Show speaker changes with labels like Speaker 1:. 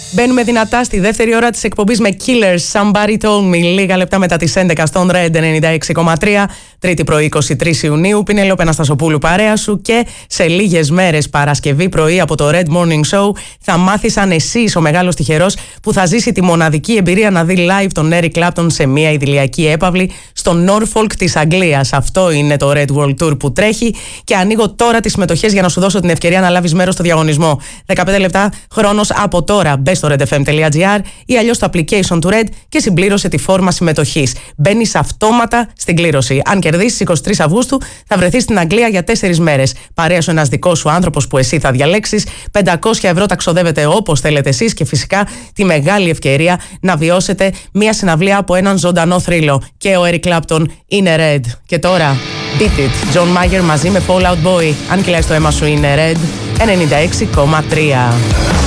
Speaker 1: Μπαίνουμε δυνατά στη δεύτερη ώρα της εκπομπής με Killers, Somebody Told Me, λίγα λεπτά μετά τις 11 στον Red 96,3, Τρίτη πρωί 23 Ιουνίου. Πινελόπη Αναστασοπούλου παρέα σου, και σε λίγες μέρες, Παρασκευή πρωί από το Red Morning Show, θα μάθεις αν εσύ είσαι ο μεγάλος τυχερός που θα ζήσει τη μοναδική εμπειρία να δει live τον Eric Clapton σε μια ιδηλιακή έπαυλη στο Norfolk της Αγγλίας. Αυτό είναι το Red World Tour που τρέχει, και ανοίγω τώρα τις συμμετοχές για να σου δώσω την ευκαιρία να λάβεις μέρος στο διαγωνισμό. 15 λεπτά χρόνος από τώρα. Μπες στο redfm.gr ή αλλιώς στο application του Red και συμπλήρωσε τη φόρμα συμμετοχής. Μπαίνεις αυτόματα στην κλήρωση. Αν κερδίσεις 23 Αυγούστου, θα βρεθείς στην Αγγλία για 4 μέρες. Παρέα σου ένας δικός σου άνθρωπος που εσύ θα διαλέξεις. 500 ευρώ τα ξοδεύετε όπως θέλετε εσείς, και φυσικά τη μεγάλη ευκαιρία να βιώσετε μια συναυλία από έναν ζωντανό θρύλο. Και ο Eric Clapton είναι Red. Και τώρα, Beat It, John Mayer μαζί με Fall Out Boy. Αν κυλάει το αίμα σου, είναι Red 96,3.